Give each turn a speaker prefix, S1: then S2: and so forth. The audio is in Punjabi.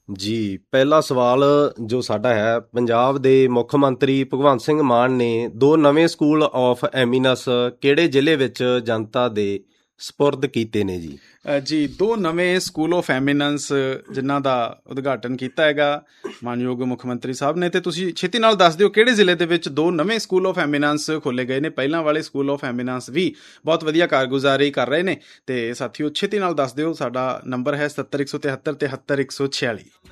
S1: ਜੀ, ਪਹਿਲਾ ਸਵਾਲ ਜੋ ਸਾਡਾ ਹੈ, ਪੰਜਾਬ ਦੇ ਮੁੱਖ ਮੰਤਰੀ ਭਗਵੰਤ ਸਿੰਘ ਮਾਨ ਨੇ 2 ਨਵੇਂ ਸਕੂਲ ਆਫ ਐਮੀਨਸ ਕਿਹੜੇ ਜ਼ਿਲ੍ਹੇ ਵਿੱਚ ਜਨਤਾ ਦੇ ਸਪੁਰਦ ਕੀਤੇ ਨੇ ਜੀ?
S2: ਜੀ, 2 ਨਵੇਂ ਸਕੂਲ ਆਫ ਐਮੀਨੈਂਸ ਜਿਨ੍ਹਾਂ ਦਾ ਉਦਘਾਟਨ ਕੀਤਾ ਹੈਗਾ ਮਾਨਯੋਗ ਮੁੱਖ ਮੰਤਰੀ ਸਾਹਿਬ ਨੇ। ਅਤੇ ਤੁਸੀਂ ਛੇਤੀ ਨਾਲ ਦੱਸ ਦਿਓ ਕਿਹੜੇ ਜ਼ਿਲ੍ਹੇ ਦੇ ਵਿੱਚ 2 ਨਵੇਂ ਸਕੂਲ ਆਫ ਐਮੀਨੈਂਸ ਖੋਲ੍ਹੇ ਗਏ ਨੇ। ਪਹਿਲਾਂ ਵਾਲੇ ਸਕੂਲ ਆਫ ਐਮੀਨੈਂਸ ਵੀ ਬਹੁਤ ਵਧੀਆ ਕਾਰਗੁਜ਼ਾਰੀ ਕਰ ਰਹੇ ਨੇ। ਅਤੇ ਸਾਥੀਓ ਛੇਤੀ ਨਾਲ ਦੱਸ ਦਿਓ। ਸਾਡਾ ਨੰਬਰ ਹੈ 70 173 73 146।